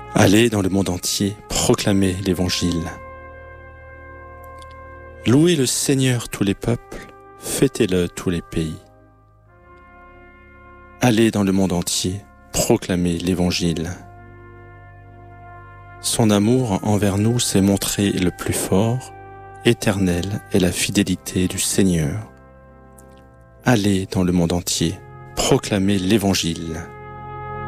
Allez dans le monde entier, proclamez l'Évangile. Louez le Seigneur tous les peuples, fêtez-le tous les pays. Allez dans le monde entier, proclamez l'Évangile. Son amour envers nous s'est montré le plus fort, éternelle est la fidélité du Seigneur. Allez dans le monde entier, proclamez l'Évangile.